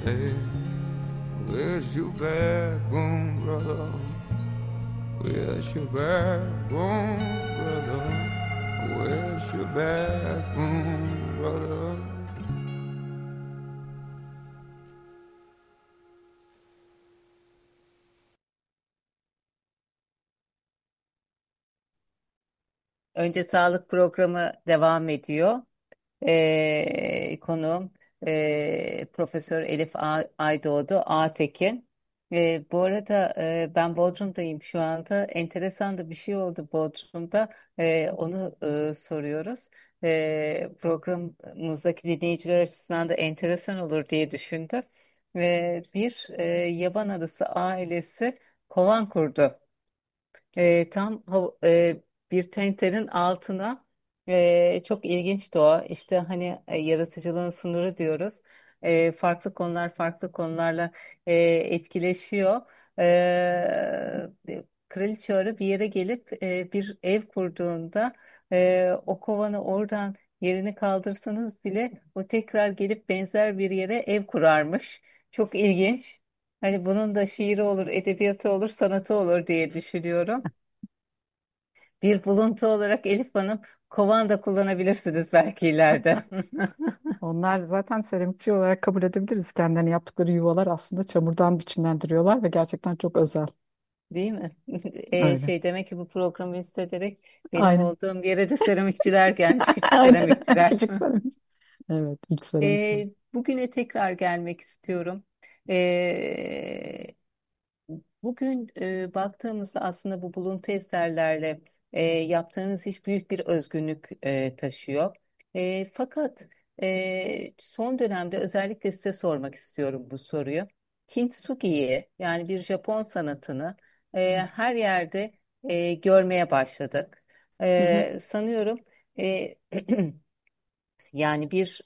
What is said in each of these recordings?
Hey, where's your backbone, brother? Where's your backbone, brother? Where's your backbone, brother? Önce sağlık programı devam ediyor. Konuğum Profesör Elif Aydoğdu Ağtekin. Bu arada ben Bodrum'dayım şu anda. Enteresan da bir şey oldu Bodrum'da. Onu soruyoruz. Programımızdaki dinleyiciler açısından da enteresan olur diye düşündüm. Bir yaban arısı ailesi kovan kurdu. Tam bir tenterin altına çok ilginç doğa işte hani yaratıcılığın sınırı diyoruz. Farklı konular farklı konularla etkileşiyor. Kraliçe arı bir yere gelip bir ev kurduğunda o kovanı oradan yerini kaldırsanız bile o tekrar gelip benzer bir yere ev kurarmış. Çok ilginç. Hani bunun da şiiri olur, edebiyatı olur, sanatı olur diye düşünüyorum. Bir buluntu olarak Elif Hanım kovan da kullanabilirsiniz belki ileride. Onlar zaten seramikçi olarak kabul edebiliriz. Kendilerine yaptıkları yuvalar aslında çamurdan biçimlendiriyorlar ve gerçekten çok özel. Değil mi? Öyle. Şey demek ki bu programı hissederek benim Aynen. olduğum yere de seramikçiler gelmiş, küçük Aynen. seramikçiler. Küçük seramikçi. Evet, ilk seramikçi. Bugüne tekrar gelmek istiyorum. E, Bugün baktığımızda aslında bu buluntu eserlerle yaptığınız iş büyük bir özgünlük taşıyor. Fakat son dönemde özellikle size sormak istiyorum bu soruyu. Kintsugi'yi yani bir Japon sanatını her yerde görmeye başladık. Hı hı. Sanıyorum e, yani bir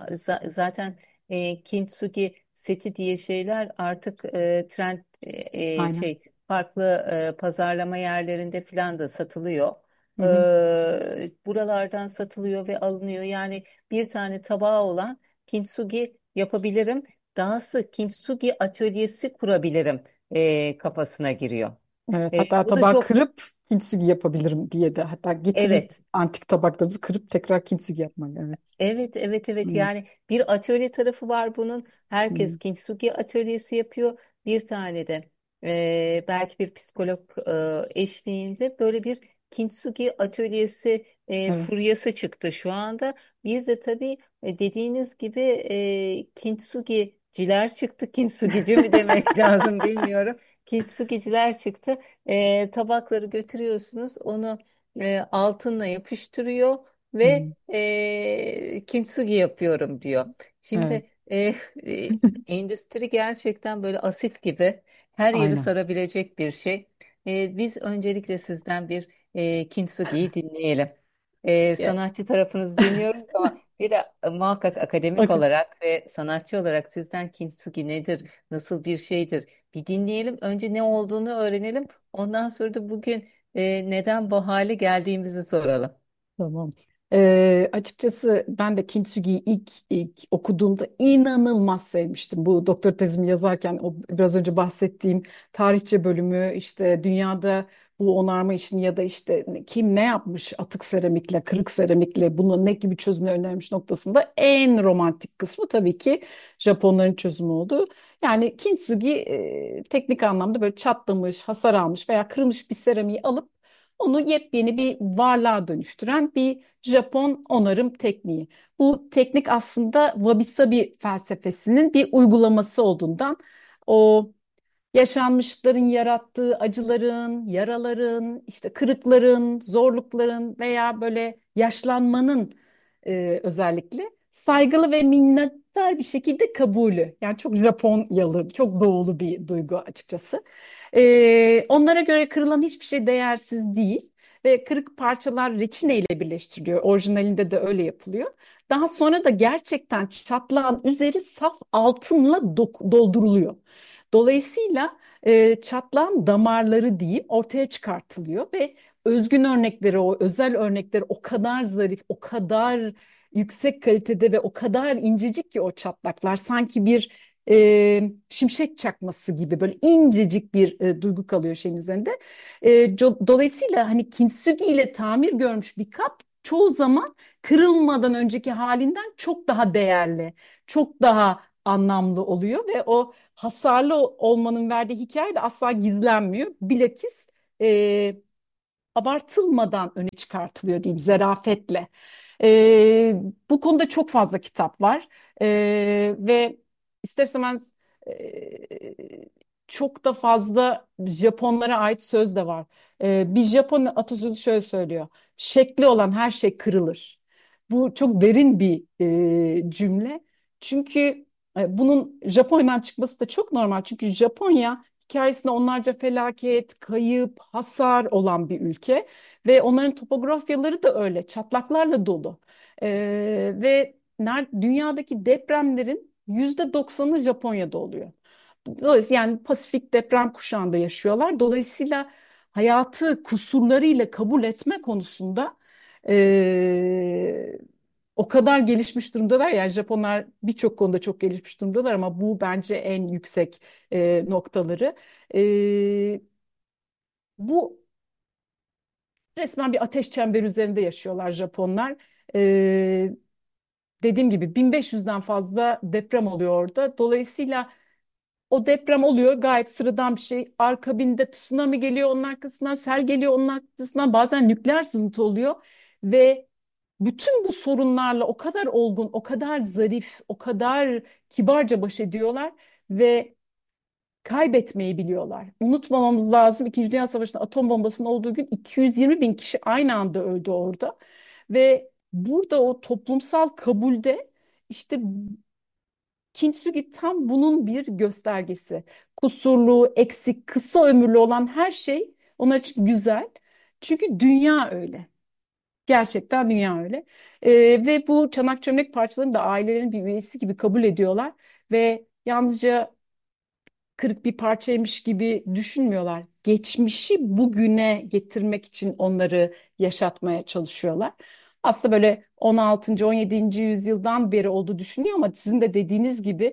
zaten kintsugi seti diye şeyler artık trend Aynen. şey farklı pazarlama yerlerinde falan da satılıyor. Hı hı. Buralardan satılıyor ve alınıyor. Yani bir tane tabağı olan kintsugi yapabilirim. Dahası kintsugi atölyesi kurabilirim kafasına giriyor. Evet, hatta Bu da tabağı çok kırıp kintsugi yapabilirim diye de hatta getirip evet. antik tabaklarınızı kırıp tekrar kintsugi yapmak. Evet. Evet, evet, evet. Hı Yani bir atölye tarafı var bunun. Herkes hı. kintsugi atölyesi yapıyor. Bir tane de belki bir psikolog eşliğinde böyle bir kintsugi atölyesi Evet. furyası çıktı şu anda. Bir de tabii dediğiniz gibi kintsugiciler çıktı. Kintsugici mi demek lazım bilmiyorum. Kintsugiciler çıktı. Tabakları götürüyorsunuz. Onu altınla yapıştırıyor ve Hı. kintsugi yapıyorum diyor. Evet. Şimdi endüstri gerçekten böyle asit gibi her yeri Aynen. sarabilecek bir şey. Biz öncelikle sizden bir kintsugi'yi dinleyelim. Ya, Sanatçı tarafınızı dinliyoruz ama bir de muhakkak akademik bakın. olarak ve sanatçı olarak sizden kintsugi nedir, nasıl bir şeydir bir dinleyelim. Önce ne olduğunu öğrenelim. Ondan sonra da bugün neden bu hale geldiğimizi soralım. Tamam. Açıkçası ben de Kintsugi'yi ilk okuduğumda inanılmaz sevmiştim. Bu doktor tezimi yazarken o biraz önce bahsettiğim tarihçe bölümü işte dünyada bu onarma işini ya da işte kim ne yapmış atık seramikle, kırık seramikle bunu ne gibi çözümler önermiş noktasında en romantik kısmı tabii ki Japonların çözümü oldu. Yani Kintsugi teknik anlamda böyle çatlamış, hasar almış veya kırılmış bir seramiği alıp onu yepyeni bir varlığa dönüştüren bir Japon onarım tekniği. Bu teknik aslında Wabi-Sabi felsefesinin bir uygulaması olduğundan o yaşanmışlıkların yarattığı acıların, yaraların, işte kırıkların, zorlukların veya böyle yaşlanmanın özellikle saygılı ve minnettar bir şekilde kabulü. Yani çok Japonyalı, çok doğulu bir duygu açıkçası. Onlara göre kırılan hiçbir şey değersiz değil ve kırık parçalar reçine ile birleştiriliyor. Orijinalinde de öyle yapılıyor. Daha sonra da gerçekten çatlağın üzeri saf altınla dolduruluyor. Dolayısıyla çatlağın damarları diyeyim ortaya çıkartılıyor ve özgün örnekleri, o özel örnekleri o kadar zarif, o kadar yüksek kalitede ve o kadar incecik ki o çatlaklar sanki bir şimşek çakması gibi böyle incecik bir duygu kalıyor şeyin üzerinde. Dolayısıyla hani kintsugi ile tamir görmüş bir kap çoğu zaman kırılmadan önceki halinden çok daha değerli, çok daha anlamlı oluyor ve o hasarlı olmanın verdiği hikaye de asla gizlenmiyor. Bilakis e, abartılmadan öne çıkartılıyor diyeyim, zarafetle. Ee, Bu konuda çok fazla kitap var. Ve ister istemez çok da fazla Japonlara ait söz de var. Bir Japon atasözü şöyle söylüyor: şekli olan her şey kırılır. Bu çok derin bir cümle. Çünkü bunun Japonya'dan çıkması da çok normal. Çünkü Japonya hikayesinde onlarca felaket, kayıp, hasar olan bir ülke ve onların topografyaları da öyle çatlaklarla dolu. Ve dünyadaki depremlerin %90'ı Japonya'da oluyor. Dolayısıyla yani Pasifik deprem kuşağında yaşıyorlar. Dolayısıyla hayatı kusurlarıyla kabul etme konusunda ee, o kadar gelişmiş durumdalar. Yani Japonlar birçok konuda çok gelişmiş durumdalar ama bu bence en yüksek noktaları. Ee, Bu resmen bir ateş çemberi üzerinde yaşıyorlar Japonlar. Ee, Dediğim gibi 1500'den fazla deprem oluyor orada. Dolayısıyla o deprem oluyor, gayet sıradan bir şey. Akabinde tsunami geliyor, onun arkasından sel geliyor, onun arkasından bazen nükleer sızıntı oluyor. Ve bütün bu sorunlarla o kadar olgun, o kadar zarif, o kadar kibarca baş ediyorlar ve kaybetmeyi biliyorlar. Unutmamamız lazım. İkinci Dünya Savaşı'nda atom bombasının olduğu gün 220 bin kişi aynı anda öldü orada. Ve burada o toplumsal kabulde işte Kintsugi tam bunun bir göstergesi. Kusurlu, eksik, kısa ömürlü olan her şey onlar için güzel. Çünkü dünya öyle. Gerçekten dünya öyle. Ve bu çanak çömlek parçalarını da ailelerin bir üyesi gibi kabul ediyorlar. Ve yalnızca kırık bir parçaymış gibi düşünmüyorlar. Geçmişi bugüne getirmek için onları yaşatmaya çalışıyorlar. Aslında böyle 16. 17. yüzyıldan beri olduğu düşünüyor ama sizin de dediğiniz gibi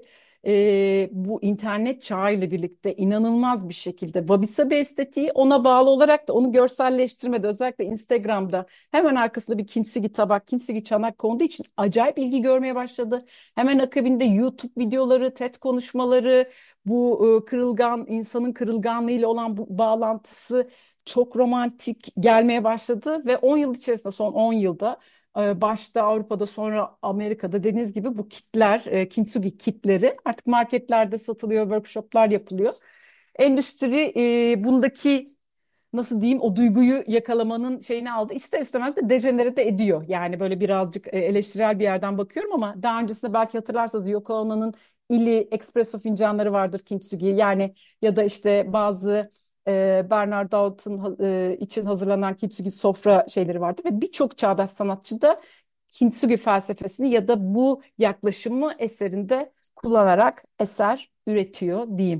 bu internet çağıyla birlikte inanılmaz bir şekilde wabi sabi estetiği, ona bağlı olarak da onu görselleştirmede, özellikle Instagram'da hemen arkasında bir kintsugi tabak, kintsugi çanak konduğu için acayip ilgi görmeye başladı. Hemen akabinde YouTube videoları, TED konuşmaları, bu kırılgan insanın kırılganlığıyla olan bu bağlantısı çok romantik gelmeye başladı ve 10 yıl içerisinde, son 10 yılda başta Avrupa'da sonra Amerika'da dediğiniz gibi bu kitler, kintsugi kitleri artık marketlerde satılıyor, workshoplar yapılıyor. Endüstri bundaki, nasıl diyeyim, o duyguyu yakalamanın şeyini aldı. İster istemez de dejenere de ediyor. Yani böyle birazcık eleştirel bir yerden bakıyorum ama daha öncesinde belki hatırlarsanız Yoko Ono'nun ili espresso fincanları vardır kintsugi. Yani ya da işte bazı Bernard Daut'un için hazırlanan kintsugi sofra şeyleri vardı ve birçok çağdaş sanatçı da kintsugi felsefesini ya da bu yaklaşımı eserinde kullanarak eser üretiyor diyeyim.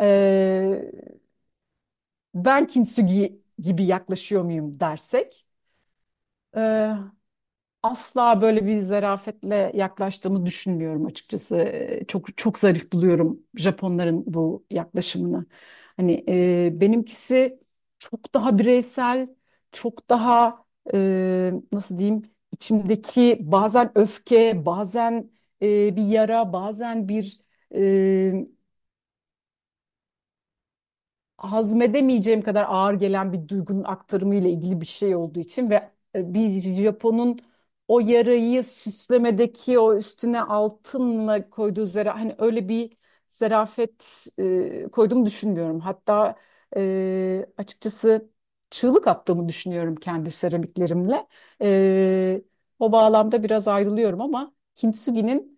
E, Ben kintsugi gibi yaklaşıyor muyum dersek, e, asla böyle bir zarafetle yaklaştığımı düşünmüyorum açıkçası. Çok çok zarif buluyorum Japonların bu yaklaşımını. Hani benimkisi çok daha bireysel, çok daha nasıl diyeyim, içimdeki bazen öfke, bazen bir yara, bazen bir hazmedemeyeceğim kadar ağır gelen bir duygunun aktarımı ile ilgili bir şey olduğu için ve bir Japon'un o yarayı süslemedeki o üstüne altınla koyduğu zera, hani öyle bir zarafet koyduğumu düşünmüyorum. Hatta açıkçası çığlık attığımı düşünüyorum kendi seramiklerimle. O bağlamda biraz ayrılıyorum ama Kintsugi'nin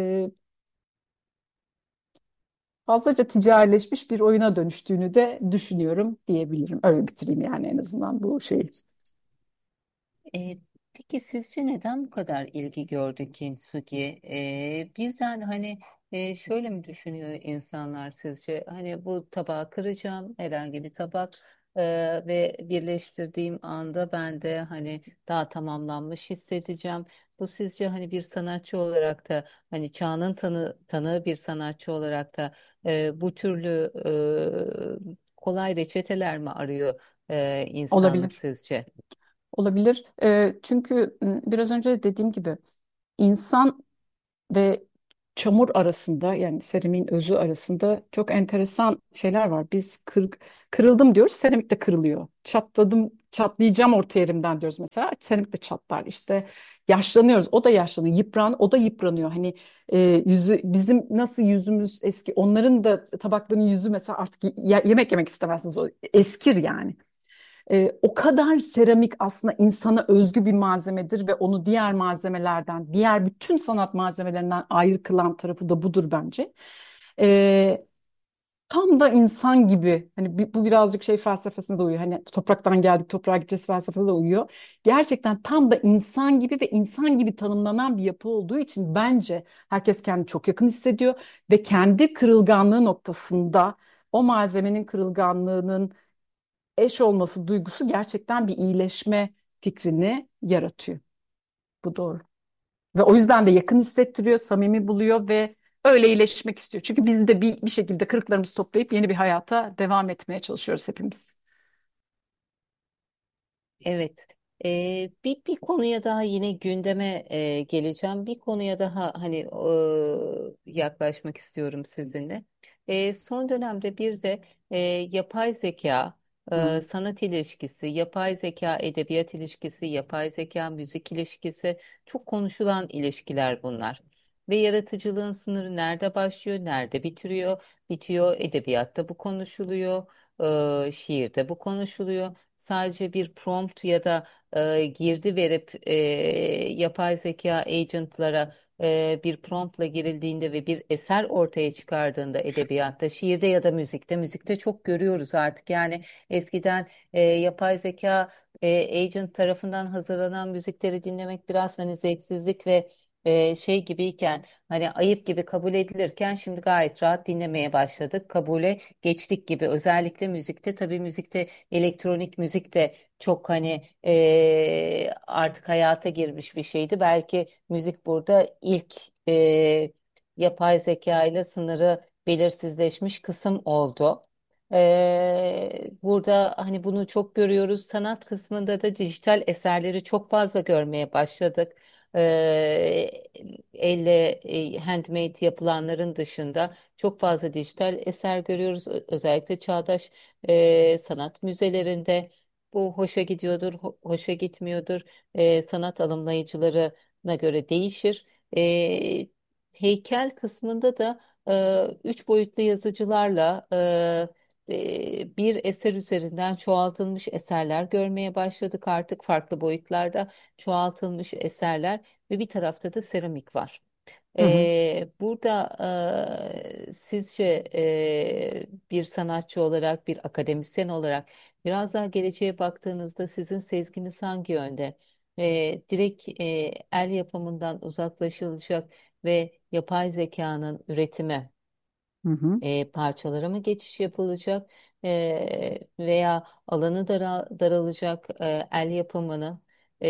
fazlaca ticarileşmiş bir oyuna dönüştüğünü de düşünüyorum diyebilirim. Öyle bitireyim yani en azından bu şeyi. E, peki sizce neden bu kadar ilgi gördü Kintsugi? Birden hani şöyle mi düşünüyor insanlar sizce? Hani bu tabağı kıracağım, herhangi bir tabak. ve birleştirdiğim anda ben de hani daha tamamlanmış hissedeceğim. Bu sizce hani bir sanatçı olarak da hani çağının tanığı bir sanatçı olarak da bu türlü kolay reçeteler mi arıyor insanlık Olabilir. sizce? Olabilir. Çünkü biraz önce de dediğim gibi insan ve çamur arasında, yani seramiğin özü arasında çok enteresan şeyler var. Biz kırıldım diyoruz, seramik de kırılıyor. Çatladım, çatlayacağım orta yerimden diyoruz mesela. Seramik de çatlar. İşte yaşlanıyoruz, o da yaşlanıyor. O da yıpranıyor. Hani yüzü bizim nasıl yüzümüz eski, onların da tabaklarının yüzü mesela artık yemek yemek istemezsiniz. O eskir yani. O kadar seramik aslında insana özgü bir malzemedir ve onu diğer malzemelerden, diğer bütün sanat malzemelerinden ayrı kılan tarafı da budur bence. E, Tam da insan gibi, hani bu birazcık şey felsefesine de uyuyor. Hani topraktan geldik, toprağa gideceğiz felsefesine de uyuyor. Gerçekten tam da insan gibi ve insan gibi tanımlanan bir yapı olduğu için bence herkes kendini çok yakın hissediyor ve kendi kırılganlığı noktasında o malzemenin kırılganlığının eş olması duygusu gerçekten bir iyileşme fikrini yaratıyor. Bu doğru. Ve o yüzden de yakın hissettiriyor, samimi buluyor ve öyle iyileşmek istiyor. Çünkü biz de bir şekilde kırıklarımızı toplayıp yeni bir hayata devam etmeye çalışıyoruz hepimiz. Evet. Bir konuya daha yine gündeme geleceğim. Bir konuya daha hani yaklaşmak istiyorum sizinle. Son dönemde bir de yapay zeka, Hı sanat ilişkisi, yapay zeka, edebiyat ilişkisi, yapay zeka, müzik ilişkisi çok konuşulan ilişkiler bunlar. Ve yaratıcılığın sınırı nerede başlıyor, nerede bitiyor. Edebiyatta bu konuşuluyor, şiirde bu konuşuluyor. Sadece bir prompt ya da girdi verip yapay zeka agentlara bir promptla girildiğinde ve bir eser ortaya çıkardığında edebiyatta, şiirde ya da müzikte çok görüyoruz artık. Yani eskiden yapay zeka agent tarafından hazırlanan müzikleri dinlemek biraz hani zevksizlik ve şey gibiyken hani ayıp gibi kabul edilirken şimdi gayet rahat dinlemeye başladık. Kabule geçtik gibi, özellikle müzikte. Tabii müzikte, elektronik müzik de çok hani artık hayata girmiş bir şeydi. Belki müzik burada ilk yapay zeka ile sınırı belirsizleşmiş kısım oldu. Burada hani bunu çok görüyoruz. Sanat kısmında da dijital eserleri çok fazla görmeye başladık. Eee, Elle handmade yapılanların dışında çok fazla dijital eser görüyoruz. Özellikle çağdaş sanat müzelerinde bu hoşa gidiyordur, hoşa gitmiyordur. Sanat alımlayıcılarına göre değişir. E, Heykel kısmında da üç boyutlu yazıcılarla bir eser üzerinden çoğaltılmış eserler görmeye başladık artık, farklı boyutlarda çoğaltılmış eserler ve bir tarafta da seramik var. hı. Burada sizce bir sanatçı olarak, bir akademisyen olarak biraz daha geleceğe baktığınızda sizin sezginiz hangi yönde? Direkt el yapımından uzaklaşılacak ve yapay zekanın üretimi Hı hı. parçalara mı geçiş yapılacak, veya alanı daralacak, el yapımını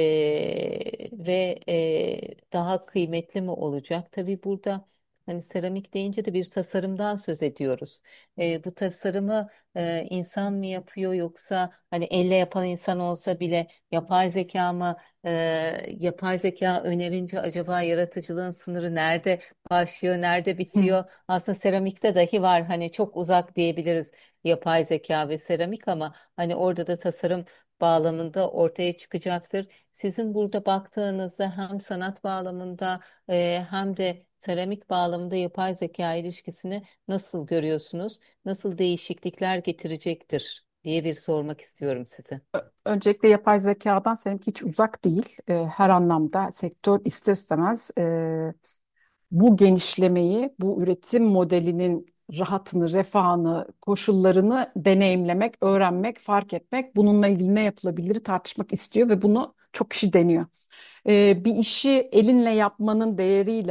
ve daha kıymetli mi olacak? Tabii burada hani seramik deyince de bir tasarımdan söz ediyoruz. Bu tasarımı insan mı yapıyor, yoksa hani elle yapan insan olsa bile yapay zeka mı? E, Yapay zeka önerince acaba yaratıcılığın sınırı nerede başlıyor, nerede Hı. bitiyor? Aslında seramikte dahi var, hani çok uzak diyebiliriz yapay zeka ve seramik, ama hani orada da tasarım bağlamında ortaya çıkacaktır. Sizin burada baktığınızda hem sanat bağlamında hem de seramik bağlamında yapay zeka ilişkisini nasıl görüyorsunuz? Nasıl değişiklikler getirecektir diye bir sormak istiyorum size. Öncelikle yapay zekadan seninki hiç uzak değil. Her anlamda sektör ister istemez bu genişlemeyi, bu üretim modelinin rahatını, refahını, koşullarını deneyimlemek, öğrenmek, fark etmek, bununla ilgili ne yapılabilir tartışmak istiyor ve bunu çok kişi deniyor. Bir işi elinle yapmanın değeriyle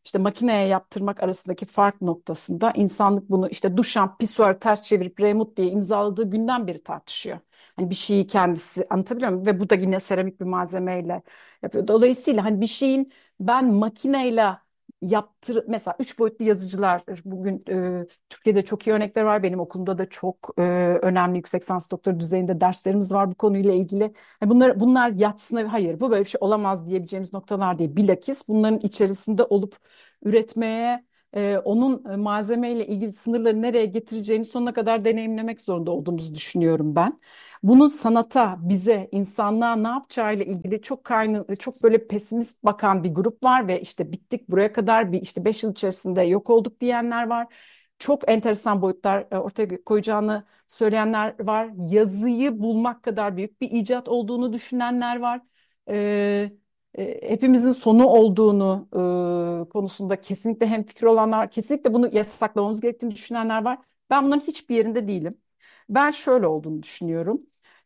işte makineye yaptırmak arasındaki fark noktasında insanlık bunu işte Duchamp pisuarı ters çevirip Reymut diye imzaladığı günden beri tartışıyor. Hani bir şeyi kendisi, anlatabiliyor muyum? Ve bu da yine seramik bir malzemeyle yapıyor. Dolayısıyla hani bir şeyin ben makineyle mesela üç boyutlu yazıcılar bugün Türkiye'de çok iyi örnekler var. Benim okulumda da çok önemli yüksek lisans doktora düzeyinde derslerimiz var bu konuyla ilgili. Yani bunlar yatsına hayır bu böyle bir şey olamaz diyebileceğimiz noktalar değil. Bilakis bunların içerisinde olup üretmeye onun malzemeyle ilgili sınırları nereye getireceğini sonuna kadar deneyimlemek zorunda olduğumuzu düşünüyorum ben. Bunun sanata, bize, insanlığa ne yapacağıyla ilgili çok böyle pesimist bakan bir grup var ve işte bittik buraya kadar bir işte 5 yıl içerisinde yok olduk diyenler var. Çok enteresan boyutlar ortaya koyacağını söyleyenler var. Yazıyı bulmak kadar büyük bir icat olduğunu düşünenler var. Ee, Hepimizin sonu olduğunu konusunda kesinlikle hemfikir olanlar var. Kesinlikle bunu yasaklamamız gerektiğini düşünenler var. Ben bunların hiçbir yerinde değilim. Ben şöyle olduğunu düşünüyorum.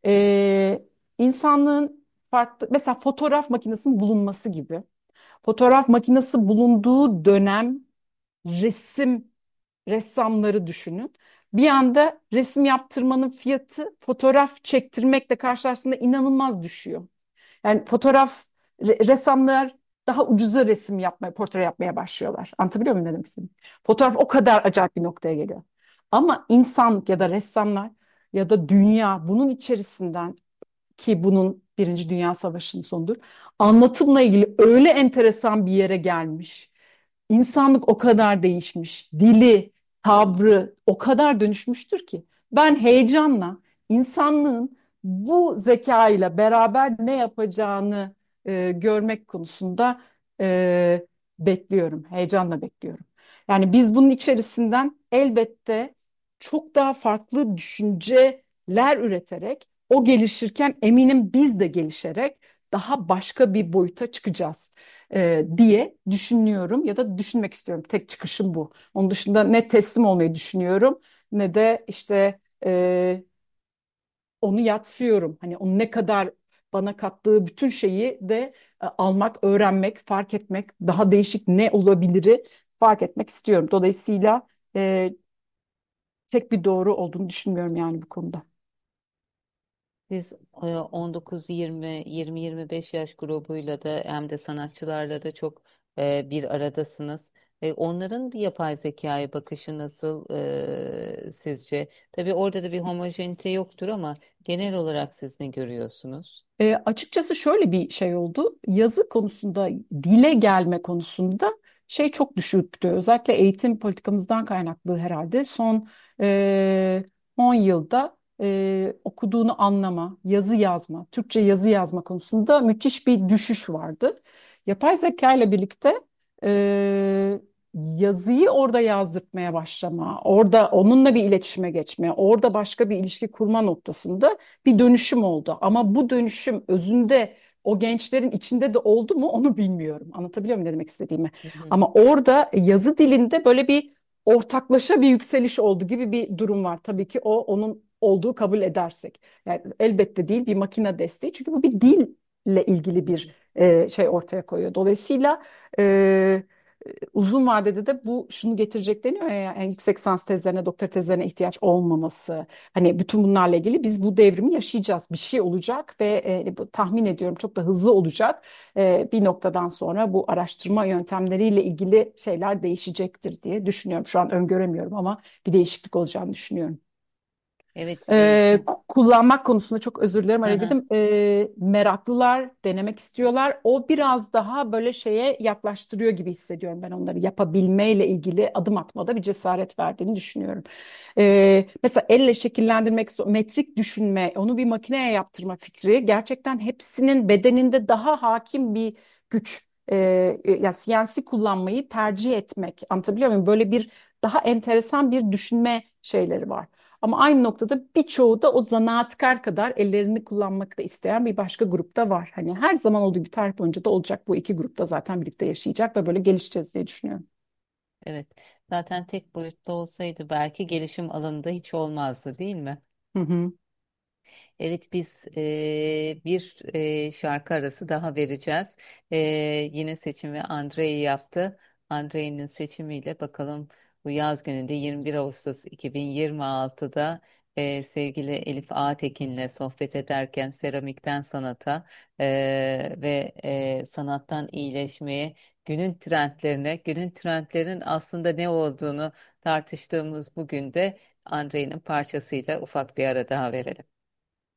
Ee, insanlığın farklı, mesela fotoğraf makinesinin bulunması gibi. Fotoğraf makinesi bulunduğu dönem resim ressamları düşünün. Bir anda resim yaptırmanın fiyatı fotoğraf çektirmekle karşılaştığında inanılmaz düşüyor. Yani ressamlar daha ucuza resim yapmaya, portre yapmaya başlıyorlar. Anlatabiliyor muyum ne demek istediğimi? Fotoğraf o kadar acayip bir noktaya geliyor. Ama insanlık ya da ressamlar ya da dünya bunun içerisinden ki bunun Birinci Dünya Savaşı'nın sonudur. Anlatımla ilgili öyle enteresan bir yere gelmiş. İnsanlık o kadar değişmiş. Dili, tavrı o kadar dönüşmüştür ki. Ben heyecanla insanlığın bu zeka ile beraber ne yapacağını görmek konusunda e, bekliyorum. Heyecanla bekliyorum. Yani biz bunun içerisinden elbette çok daha farklı düşünceler üreterek o gelişirken eminim biz de gelişerek daha başka bir boyuta çıkacağız diye düşünüyorum ya da düşünmek istiyorum. Tek çıkışım bu. Onun dışında ne teslim olmayı düşünüyorum ne de işte onu yadsıyorum. Hani onun ne kadar bana kattığı bütün şeyi de almak, öğrenmek, fark etmek, daha değişik ne olabiliri fark etmek istiyorum. Dolayısıyla e, tek bir doğru olduğunu düşünmüyorum yani bu konuda. Siz 19-20, 20-25 yaş grubuyla da hem de sanatçılarla da çok bir aradasınız. Onların bir yapay zekaya bakışı nasıl sizce? Tabii orada da bir homojenite yoktur ama genel olarak siz ne görüyorsunuz? Açıkçası şöyle bir şey oldu. Yazı konusunda, dile gelme konusunda şey çok düşüktü. Özellikle eğitim politikamızdan kaynaklı herhalde. Son 10 yılda okuduğunu anlama, yazı yazma, Türkçe yazı yazma konusunda müthiş bir düşüş vardı. Yapay zeka ile birlikte e, yazıyı orada yazdırtmaya başlama, orada onunla bir iletişime geçme, orada başka bir ilişki kurma noktasında bir dönüşüm oldu. Ama bu dönüşüm özünde o gençlerin içinde de oldu mu onu bilmiyorum. Anlatabiliyor muyum ne demek istediğimi? Hı hı. Ama orada yazı dilinde böyle bir ortaklaşa bir yükseliş oldu gibi bir durum var. Tabii ki o onun olduğu kabul edersek. Yani elbette değil bir makine desteği. Çünkü bu bir dille ilgili bir şey ortaya koyuyor. Dolayısıyla e, uzun vadede de bu şunu getirecek deniyor ya yani yüksek lisans tezlerine, doktora tezlerine ihtiyaç olmaması. Hani bütün bunlarla ilgili biz bu devrimi yaşayacağız. Bir şey olacak ve tahmin ediyorum çok da hızlı olacak. Bir noktadan sonra bu araştırma yöntemleriyle ilgili şeyler değişecektir diye düşünüyorum. Şu an öngöremiyorum ama bir değişiklik olacağını düşünüyorum. Evet, şimdi. Kullanmak konusunda çok özür dilerim araya girdim. Meraklılar denemek istiyorlar. O biraz daha böyle şeye yaklaştırıyor gibi hissediyorum ben onları yapabilmeyle ilgili adım atmada bir cesaret verdiğini düşünüyorum. Mesela elle şekillendirmek, metrik düşünme, onu bir makineye yaptırma fikri gerçekten hepsinin bedeninde daha hakim bir güç. Yani CNC kullanmayı tercih etmek. Anlatabiliyor muyum? Böyle bir daha enteresan bir düşünme şeyleri var. Ama aynı noktada birçoğu da o zanaatkar kadar ellerini kullanmak da isteyen bir başka grupta var. Hani her zaman olduğu bir tarih boyunca da olacak bu iki grupta zaten birlikte yaşayacak ve böyle gelişeceğiz diye düşünüyorum. Evet, zaten tek boyutlu olsaydı belki gelişim alanında hiç olmazdı, değil mi? Hı hı. Evet, biz bir şarkı arası daha vereceğiz. Yine seçimi Andrei yaptı. Andrei'nin seçimiyle bakalım bu yaz gününde 21 Ağustos 2026'da sevgili Elif Ağatekin'le sohbet ederken seramikten sanata ve sanattan iyileşmeye, günün trendlerinin aslında ne olduğunu tartıştığımız bugün de Andrei'nin parçasıyla ufak bir ara daha verelim.